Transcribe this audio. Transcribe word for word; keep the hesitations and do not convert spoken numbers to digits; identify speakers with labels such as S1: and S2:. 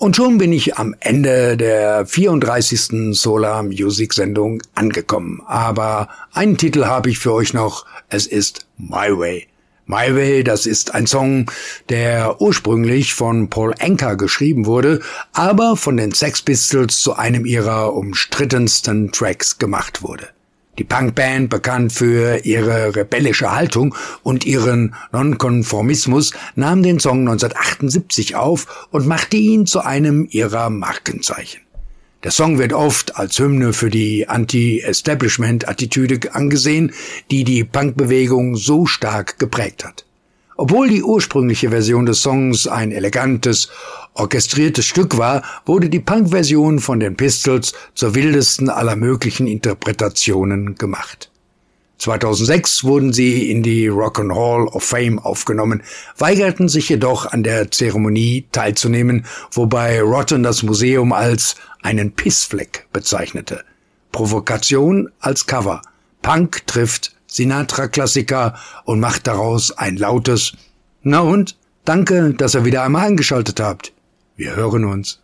S1: Und schon bin ich am Ende der vierunddreißigsten Solar Music Sendung angekommen. Aber einen Titel habe ich für euch noch. Es ist My Way. My Way, das ist ein Song, der ursprünglich von Paul Anka geschrieben wurde, aber von den Sex Pistols zu einem ihrer umstrittensten Tracks gemacht wurde. Die Punkband, bekannt für ihre rebellische Haltung und ihren Nonkonformismus, nahm den Song neunzehnhundertachtundsiebzig auf und machte ihn zu einem ihrer Markenzeichen. Der Song wird oft als Hymne für die Anti-Establishment-Attitüde angesehen, die die Punkbewegung so stark geprägt hat. Obwohl die ursprüngliche Version des Songs ein elegantes, orchestriertes Stück war, wurde die Punk-Version von den Pistols zur wildesten aller möglichen Interpretationen gemacht. zweitausendsechs wurden sie in die Rock and Hall of Fame aufgenommen, weigerten sich jedoch an der Zeremonie teilzunehmen, wobei Rotten das Museum als einen Pissfleck bezeichnete. Provokation als Cover. Punk trifft Sinatra-Klassiker und macht daraus ein lautes "Na und? Danke, dass ihr wieder einmal eingeschaltet habt. Wir hören uns."